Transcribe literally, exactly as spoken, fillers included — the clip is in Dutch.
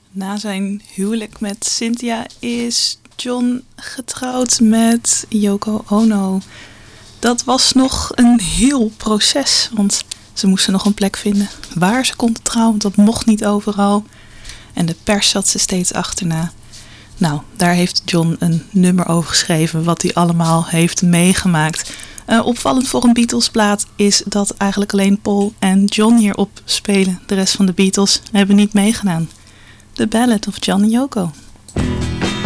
Na zijn huwelijk met Cynthia is John getrouwd met Yoko Ono. Dat was nog een heel proces, want ze moesten nog een plek vinden waar ze konden trouwen, want dat mocht niet overal. En de pers zat ze steeds achterna. Nou, daar heeft John een nummer over geschreven wat hij allemaal heeft meegemaakt. Uh, opvallend voor een Beatles-plaat is dat eigenlijk alleen Paul en John hierop spelen. De rest van de Beatles hebben niet meegedaan. The Ballad of John en Yoko.